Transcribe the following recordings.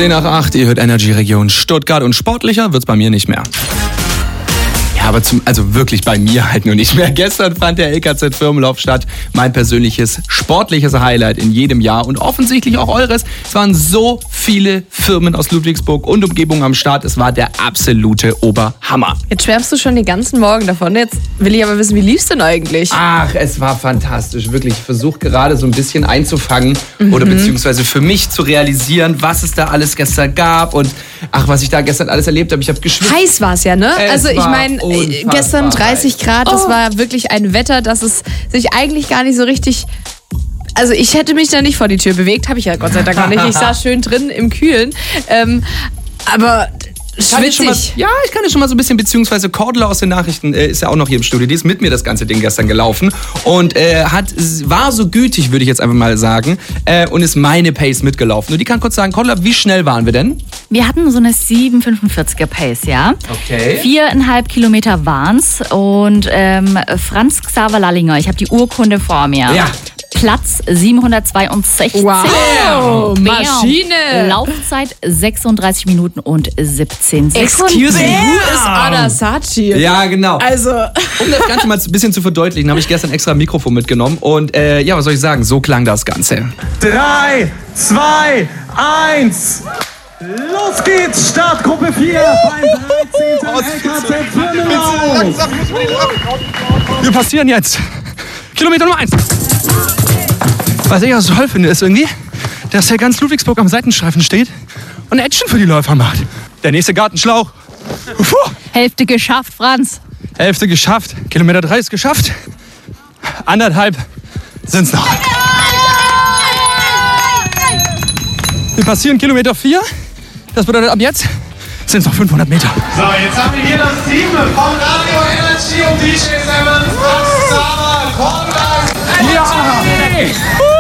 10 nach 8, ihr hört Energy Region Stuttgart und sportlicher wird's bei mir nicht mehr. Ja, aber also wirklich bei mir halt nur nicht mehr. Gestern fand der LKZ-Firmenlauf statt. Mein persönliches sportliches Highlight in jedem Jahr und offensichtlich auch eures. Es waren so viele Firmen aus Ludwigsburg und Umgebung am Start. Es war der absolute Oberhammer. Jetzt schwärmst du schon den ganzen Morgen davon. Jetzt will ich aber wissen, wie lief's denn eigentlich? Ach, es war fantastisch. Wirklich, ich versuche gerade so ein bisschen einzufangen oder beziehungsweise für mich zu realisieren, was es da alles gestern gab und was ich da gestern alles erlebt habe. Ich habe geschwitzt. Heiß war's ja, ne? Also ich meine, gestern 30 Grad, das war wirklich ein Wetter, dass es sich eigentlich gar nicht so richtig... Also ich hätte mich da nicht vor die Tür bewegt, habe ich ja Gott sei Dank auch nicht. Ich saß schön drin im Kühlen. Aber... schwitzig. Ich kann es schon mal so ein bisschen, beziehungsweise Cordula aus den Nachrichten ist ja auch noch hier im Studio, die ist mit mir das ganze Ding gestern gelaufen und war so gütig, würde ich jetzt einfach mal sagen, und ist meine Pace mitgelaufen. Und die kann kurz sagen, Cordula, wie schnell waren wir denn? Wir hatten so eine 7,45er Pace, ja. Okay. 4,5 Kilometer waren's und Franz Xaver Lallinger, ich habe die Urkunde vor mir. Ja. Platz 762. Wow, Maschine. Laufzeit 36 Minuten und 17 Sekunden. Excuse me, who is Anasachi? Ja, genau. Also... Um das Ganze mal ein bisschen zu verdeutlichen, habe ich gestern extra ein Mikrofon mitgenommen und was soll ich sagen, so klang das Ganze. 3, 2, 1... Los geht's! Startgruppe 4 beim 13. LKZ-Firmenlauf. Wir passieren jetzt Kilometer Nummer 1. Was ich auch so toll finde, ist irgendwie, dass hier ganz Ludwigsburg am Seitenstreifen steht und Action für die Läufer macht. Der nächste Gartenschlauch. Puh. Hälfte geschafft, Franz. Hälfte geschafft. Kilometer 3 ist geschafft. 1,5 sind's noch. Wir passieren Kilometer 4. Das bedeutet, ab jetzt sind es noch 500 Meter. So, jetzt haben wir hier das Team von Radio Energy und DJ Simon, Franz Xaver, Cordula, Energy.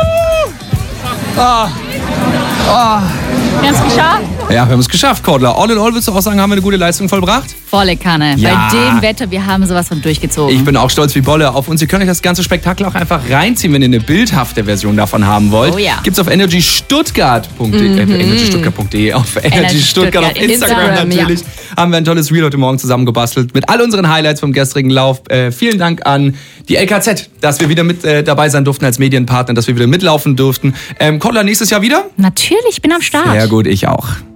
Wir haben es geschafft. Ja, wir haben es geschafft, Cordula. All in all, würdest du auch sagen, haben wir eine gute Leistung vollbracht? Volle Kanne. Ja. Bei dem Wetter, wir haben sowas von durchgezogen. Ich bin auch stolz wie Bolle auf uns. Ihr könnt euch das ganze Spektakel auch einfach reinziehen, wenn ihr eine bildhafte Version davon haben wollt. Oh ja. Gibt's auf energystuttgart.de, energystuttgart.de, auf Energy Stuttgart, auf Instagram natürlich. Haben wir ein tolles Reel heute Morgen zusammengebastelt mit all unseren Highlights vom gestrigen Lauf. Vielen Dank an die LKZ, dass wir wieder mit dabei sein durften als Medienpartner, dass wir wieder mitlaufen durften. Cordula, nächstes Jahr wieder? Natürlich, ich bin am Start. Sehr gut, ich auch.